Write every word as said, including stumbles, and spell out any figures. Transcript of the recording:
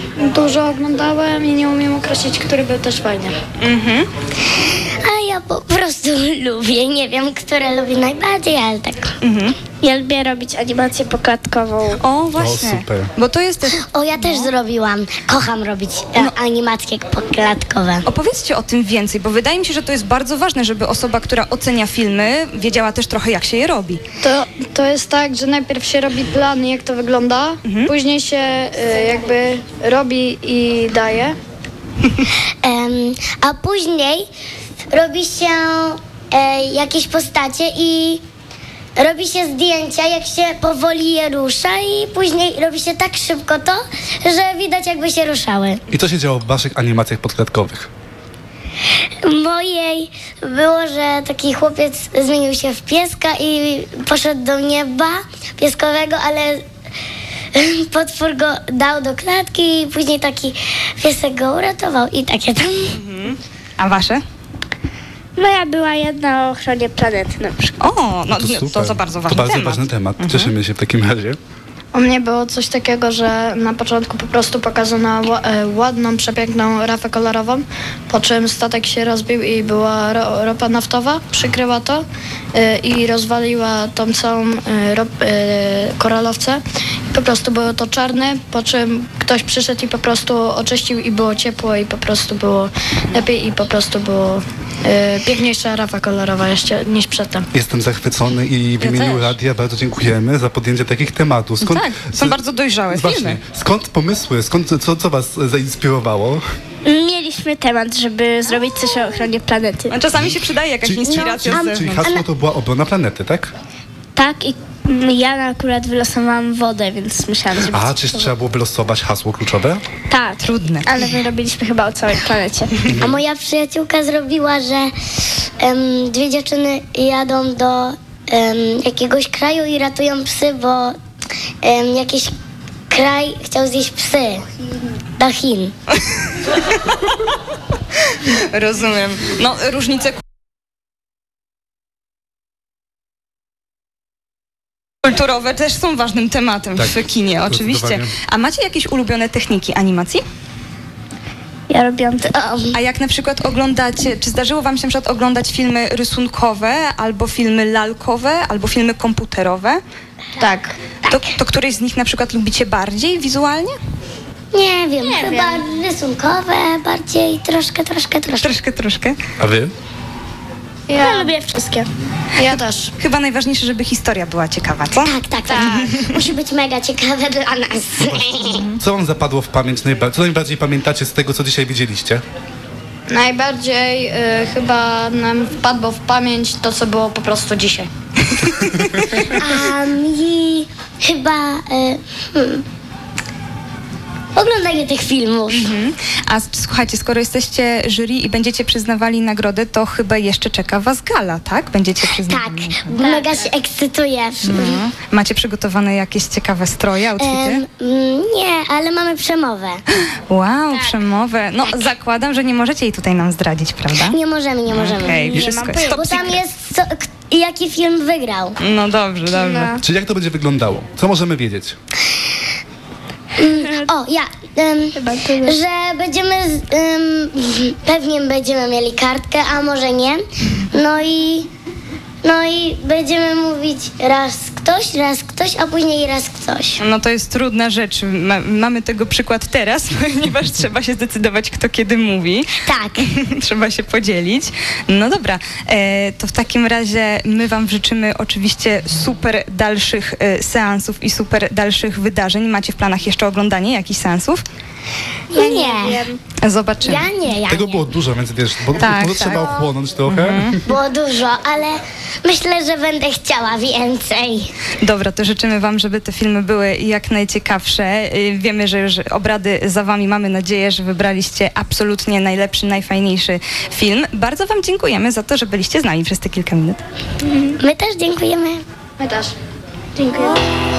dużo oglądałem i nie umiem określić, który był też fajny. Mhm. A ja po prostu lubię, nie wiem, które lubię najbardziej, ale tak. Mhm. Ja lubię robić animację pokładkową. O, właśnie. O, super. Bo to jest też... O, ja też zrobiłam. Kocham robić e, animacje poklatkowe. Opowiedzcie o tym więcej, bo wydaje mi się, że to jest bardzo ważne, żeby osoba, która ocenia filmy, wiedziała też trochę, jak się je robi. To, to jest tak, że najpierw się robi plan, jak to wygląda, później się y, jakby robi i daje. Em, a później robi się e, jakieś postacie i robi się zdjęcia, jak się powoli je rusza i później robi się tak szybko to, że widać, jakby się ruszały. I co się działo w waszych animacjach podkładkowych? Mojej było, że taki chłopiec zmienił się w pieska i poszedł do nieba pieskowego, ale potwór go dał do klatki i później taki piesek go uratował i takie tam. A wasze? Moja była jedna o ochronie planety na przykład. O, no To to, super. to bardzo ważny To bardzo temat. ważny temat. Cieszymy się w takim razie. U mnie było coś takiego, że na początku po prostu pokazano ła- e, ładną, przepiękną rafę kolorową, po czym statek się rozbił i była ro- ropa naftowa, przykryła to e, i rozwaliła tą całą e, rop- e, koralowce. I po prostu było to czarne, po czym ktoś przyszedł i po prostu oczyścił i było ciepło i po prostu było lepiej i po prostu było e, piękniejsza rafa kolorowa jeszcze niż przedtem. Jestem zachwycony i w Ja imieniu też. radia bardzo dziękujemy za podjęcie takich tematów. Skąd, Tak, są bardzo dojrzałe Właśnie, filmy. skąd pomysły? Skąd, co, co was zainspirowało? Mieliśmy temat, żeby zrobić coś o ochronie planety. A czasami się przydaje jakaś Czyli- inspiracja czyli, z czyli zewnątrz. hasło to była obrona planety, tak? Tak, i mm, ja akurat wylosowałam wodę, więc myślałam, że... A, czyż trzeba było wylosować hasło kluczowe? Tak, Trudne. ale my robiliśmy chyba o całej planecie. A moja przyjaciółka zrobiła, że em, dwie dziewczyny jadą do em, jakiegoś kraju i ratują psy, bo em, jakiś kraj chciał zjeść psy. Do Chin. Rozumiem. No, różnice kulturowe też są ważnym tematem Tak, w kinie, oczywiście. zdecydowanie. A macie jakieś ulubione techniki animacji? Ja robiłam... A jak na przykład oglądacie, czy zdarzyło wam się na przykład oglądać filmy rysunkowe, albo filmy lalkowe, albo filmy komputerowe? Tak. To, to któryś z nich na przykład lubicie bardziej wizualnie? Nie wiem, chyba rysunkowe bardziej, troszkę, troszkę, troszkę. Troszkę, troszkę. A wy? Ja lubię wszystkie. Ja też. Chyba najważniejsze, żeby historia była ciekawa, co? Tak, tak, tak. Musi być mega ciekawe dla nas. Co wam zapadło w pamięć najbardziej? Co najbardziej pamiętacie z tego, co dzisiaj widzieliście? Najbardziej y, chyba nam wpadło w pamięć to, co było po prostu dzisiaj. A mi chyba y, hmm, oglądanie tych filmów. Mhm. A s- słuchajcie, skoro jesteście jury i będziecie przyznawali nagrody, to chyba jeszcze czeka was gala, tak? Będziecie Tak, przyznawali. mega się ekscytuję. Mhm. Macie przygotowane jakieś ciekawe stroje, outfity? Em, mm, nie, ale mamy przemowę. Wow, przemowę. No, zakładam, że nie możecie jej tutaj nam zdradzić, prawda? Nie możemy, nie możemy. Okej, Nie wszystko mam jest pojęcia, top bo tam secret. jest co, k- jaki film wygrał. No dobrze, dobrze. Czyli jak to będzie wyglądało? Co możemy wiedzieć? O, ja. em, Chyba tyle. że będziemy, z- em, pewnie będziemy mieli kartkę, a może nie. No i, no i będziemy mówić raz ktoś, raz ktoś, a później raz ktoś. No to jest trudna rzecz. Ma, mamy tego przykład teraz, ponieważ trzeba się zdecydować, kto kiedy mówi. Tak. Trzeba się podzielić. No dobra, e, to w takim razie my wam życzymy oczywiście super dalszych e, seansów i super dalszych wydarzeń. Macie w planach jeszcze oglądanie jakichś seansów? Ja nie. Wiem. Zobaczymy. Ja nie, ja Tego nie. było dużo, więc wiesz, bo Tak, może tak. trzeba ochłonąć trochę. Było dużo, ale myślę, że będę chciała więcej. Dobra, to życzymy wam, żeby te filmy były jak najciekawsze. Y, Wiemy, że już obrady za wami. Mamy nadzieję, że wybraliście absolutnie najlepszy, najfajniejszy film. Bardzo wam dziękujemy za to, że byliście z nami przez te kilka minut. My też dziękujemy. My też. Dziękuję.